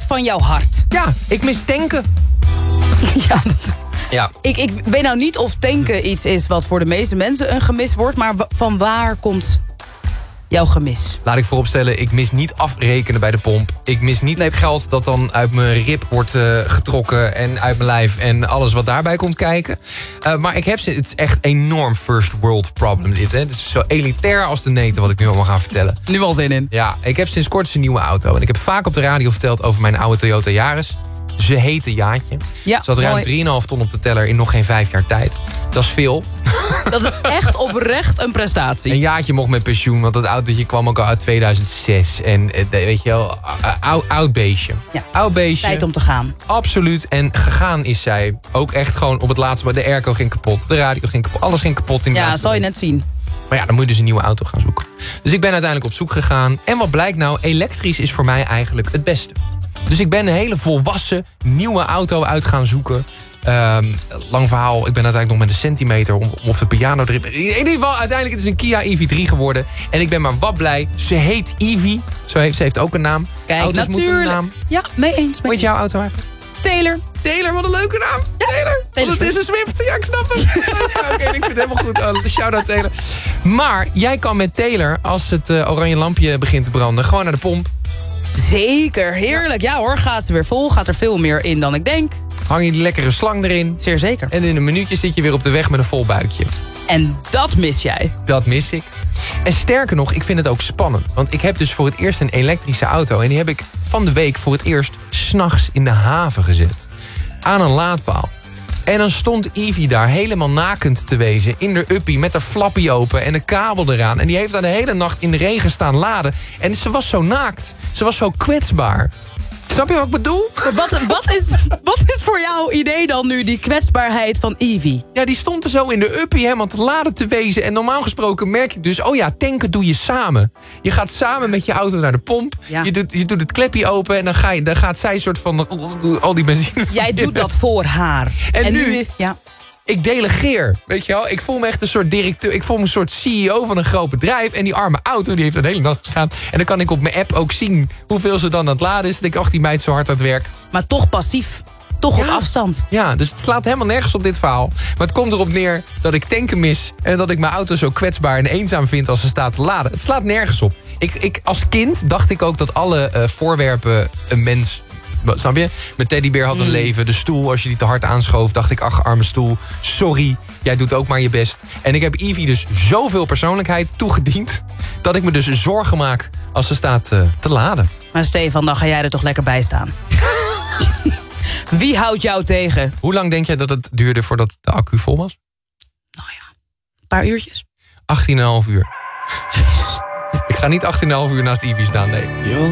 van jouw hart. Ja, ik mis tanken. Ja, Ik weet nou niet of tanken iets is wat voor de meeste mensen een gemis wordt. Maar van waar komt jouw gemis? Laat ik vooropstellen, ik mis niet afrekenen bij de pomp. Ik mis niet geld dat dan uit mijn rib wordt getrokken en uit mijn lijf en alles wat daarbij komt kijken. Maar het is echt enorm first world problem dit. Hè. Het is zo elitair als de neten wat ik nu allemaal ga vertellen. Nu al zin in. Ja, ik heb sinds kort een nieuwe auto. En ik heb vaak op de radio verteld over mijn oude Toyota Yaris. Ze heette Jaatje. Ja, ze had ruim 3,5 ton op de teller in nog geen 5 jaar tijd. Dat is veel. Dat is echt oprecht een prestatie. Een Jaatje mocht met pensioen, want dat autootje kwam ook al uit 2006. En weet je wel, oud beestje. Ja, oud beestje. Tijd om te gaan. Absoluut. En gegaan is zij. Ook echt gewoon op het laatste. Maar de airco ging kapot, de radio ging kapot, alles ging kapot. In de ja, zal je net zien. Maar ja, dan moet je dus een nieuwe auto gaan zoeken. Dus ik ben uiteindelijk op zoek gegaan. En wat blijkt nou, elektrisch is voor mij eigenlijk het beste. Dus ik ben een hele volwassen nieuwe auto uit gaan zoeken. Lang verhaal, ik ben uiteindelijk nog met een centimeter of de piano erin. In ieder geval, uiteindelijk het is een Kia EV3 geworden. En ik ben maar wat blij. Ze heet EV. Ze heeft ook een naam. Kijk, auto's natuurlijk. moeten een naam. Ja, mee eens. Hoe heet jouw auto eigenlijk? Taylor. Taylor, wat een leuke naam. Ja, Taylor. Want het is een Swift. Ja, ik snap het. Oké, ik vind het helemaal goed. Shout-out Taylor. Maar jij kan met Taylor, als het oranje lampje begint te branden, gewoon naar de pomp. Zeker, heerlijk. Ja hoor, gaat ze weer vol. Gaat er veel meer in dan ik denk. Hang je die lekkere slang erin. Zeer zeker. En in een minuutje zit je weer op de weg met een vol buikje. En dat mis jij. Dat mis ik. En sterker nog, ik vind het ook spannend. Want ik heb dus voor het eerst een elektrische auto. En die heb ik van de week voor het eerst 's nachts in de haven gezet. Aan een laadpaal. En dan stond Ivy daar helemaal nakend te wezen. In de uppie met haar flappie open en een kabel eraan. En die heeft daar de hele nacht in de regen staan laden. En ze was zo naakt. Ze was zo kwetsbaar. Snap je wat ik bedoel? Wat is voor jouw idee dan nu die kwetsbaarheid van Ivy? Ja, die stond er zo in de uppie helemaal te laden te wezen. En normaal gesproken merk ik dus, oh ja, tanken doe je samen. Je gaat samen met je auto naar de pomp. Ja. Je doet het klepje open en dan gaat zij soort van al die benzine. Jij doet dat voor haar. En nu ja. Ik delegeer, weet je wel. Ik voel me echt een soort directeur. Ik voel me een soort CEO van een groot bedrijf. En die arme auto, die heeft de hele dag gestaan. En dan kan ik op mijn app ook zien hoeveel ze dan aan het laden is. Dan denk ik, ach, die meid zo hard aan het werk. Maar toch passief. Toch op afstand. Ja, dus het slaat helemaal nergens op dit verhaal. Maar het komt erop neer dat ik tanken mis. En dat ik mijn auto zo kwetsbaar en eenzaam vind als ze staat te laden. Het slaat nergens op. Als kind dacht ik ook dat alle voorwerpen een mens... Snap je? Mijn teddybeer had een leven. De stoel, als je die te hard aanschoof, dacht ik, ach, arme stoel. Sorry, jij doet ook maar je best. En ik heb Ivy dus zoveel persoonlijkheid toegediend... dat ik me dus zorgen maak als ze staat te laden. Maar Stefan, dan ga jij er toch lekker bij staan. Wie houdt jou tegen? Hoe lang denk jij dat het duurde voordat de accu vol was? Nou ja, een paar uurtjes. 18,5 uur. Ik ga niet 18,5 uur naast Ivy staan, nee.